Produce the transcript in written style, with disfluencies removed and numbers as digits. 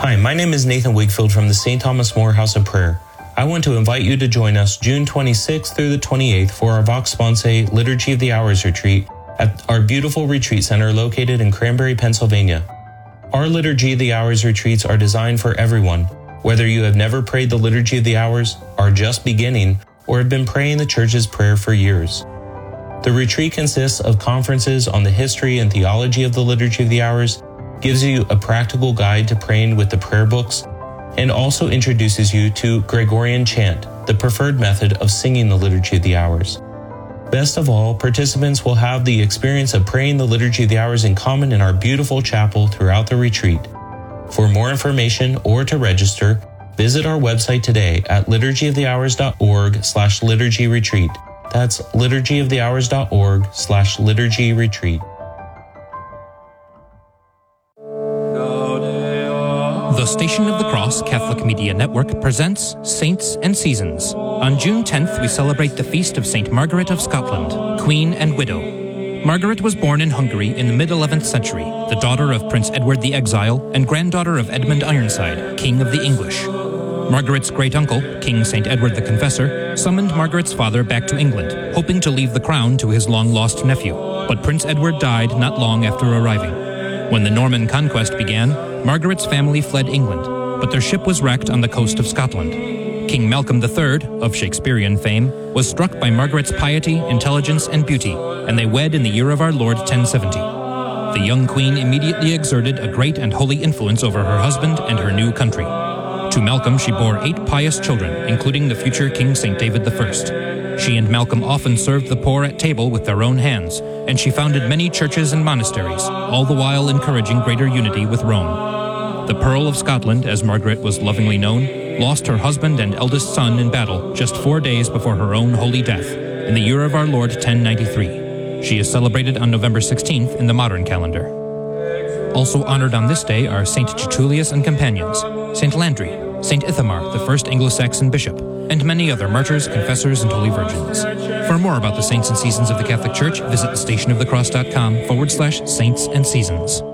Hi, my name is Nathan Wigfield from the St. Thomas More House of Prayer. I want to invite you to join us June 26th through the 28th for our Vox Sponsae Liturgy of the Hours retreat at our beautiful retreat center located in Cranberry, Pennsylvania. Our Liturgy of the Hours retreats are designed for everyone, whether you have never prayed the Liturgy of the Hours, are just beginning, or have been praying the Church's prayer for years. The retreat consists of conferences on the history and theology of the Liturgy of the Hours, gives you a practical guide to praying with the prayer books, and also introduces you to Gregorian chant, the preferred method of singing the Liturgy of the Hours. Best of all, participants will have the experience of praying the Liturgy of the Hours in common in our beautiful chapel throughout the retreat. For more information or to register, visit our website today at liturgyofthehours.org/liturgyretreat. That's liturgyofthehours.org/liturgyretreat. The Station of the Cross Catholic Media Network presents Saints and Seasons. On June 10th, we celebrate the feast of St. Margaret of Scotland, Queen and Widow. Margaret was born in Hungary in the mid-11th century, the daughter of Prince Edward the Exile and granddaughter of Edmund Ironside, King of the English. Margaret's great-uncle, King St. Edward the Confessor, summoned Margaret's father back to England, hoping to leave the crown to his long-lost nephew. But Prince Edward died not long after arriving. When the Norman conquest began, Margaret's family fled England, but their ship was wrecked on the coast of Scotland. King Malcolm III, of Shakespearean fame, was struck by Margaret's piety, intelligence, and beauty, and they wed in the year of our Lord 1070. The young queen immediately exerted a great and holy influence over her husband and her new country. To Malcolm she bore 8 pious children, including the future King St. David I. She and Malcolm often served the poor at table with their own hands, and she founded many churches and monasteries, all the while encouraging greater unity with Rome. The Pearl of Scotland, as Margaret was lovingly known, lost her husband and eldest son in battle just 4 days before her own holy death, in the year of our Lord 1093. She is celebrated on November 16th in the modern calendar. Also honored on this day are St. Tertullius and companions, St. Landry, St. Ithamar, the first Anglo-Saxon bishop, and many other martyrs, confessors, and holy virgins. For more about the saints and seasons of the Catholic Church, visit stationofthecross.com/saints and seasons.